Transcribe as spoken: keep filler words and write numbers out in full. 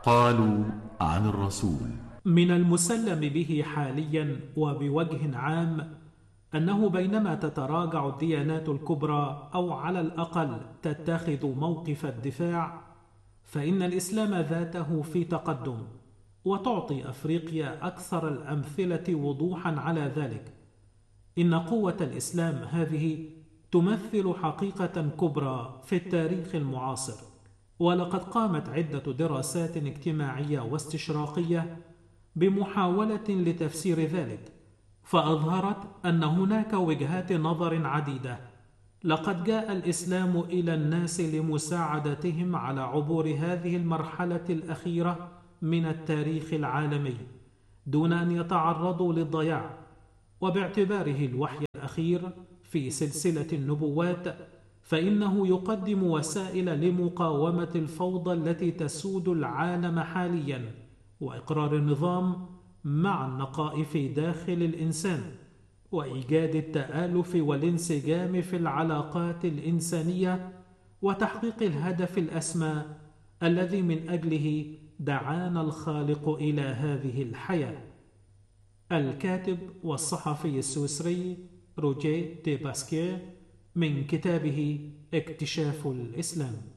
قالوا عن الرسول: من المسلم به حاليا وبوجه عام أنه بينما تتراجع الديانات الكبرى أو على الأقل تتخذ موقف الدفاع، فإن الإسلام ذاته في تقدم، وتعطي أفريقيا أكثر الأمثلة وضوحا على ذلك. إن قوة الإسلام هذه تمثل حقيقة كبرى في التاريخ المعاصر، ولقد قامت عدة دراسات اجتماعية واستشراقية بمحاولة لتفسير ذلك، فأظهرت أن هناك وجهات نظر عديدة. لقد جاء الإسلام إلى الناس لمساعدتهم على عبور هذه المرحلة الأخيرة من التاريخ العالمي دون أن يتعرضوا للضياع، وباعتباره الوحي الأخير في سلسلة النبوات فإنه يقدم وسائل لمقاومة الفوضى التي تسود العالم حاليا، وإقرار النظام مع النقاء في داخل الإنسان، وإيجاد التآلف والانسجام في العلاقات الإنسانية، وتحقيق الهدف الأسمى الذي من أجله دعانا الخالق إلى هذه الحياة. الكاتب والصحفي السويسري روجيه دي باسكيه، من كتابه اكتشاف الإسلام.